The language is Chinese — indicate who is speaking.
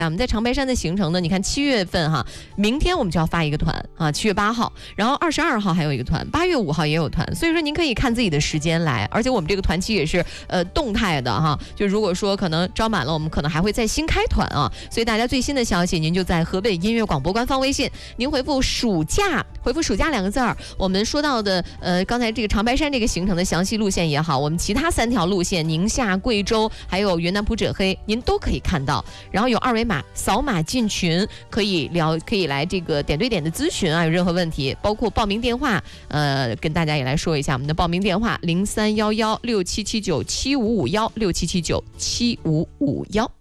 Speaker 1: 我们在长白山的行程呢，你看7月份哈，明天我们就要发一个团啊，7月8号，然后22号还有一个团，8月5号也有团，所以说您可以看自己的时间来，而且我们这个团期也是动态的哈，就如果说可能招满了，我们可能还会再新开团啊，所以大家最新的消息您就在河北音乐广播官方微信，您回复暑假2个字儿，我们说到的刚才这个长白山这个行程的详细路线也好，我们其他3条路线宁夏、贵州还有云南普者黑，您都可以看到，然后有2维码，扫码进群，可以来这个点对点的咨询啊，有任何问题，包括报名电话，跟大家也来说一下我们的报名电话：031167797551，67797551。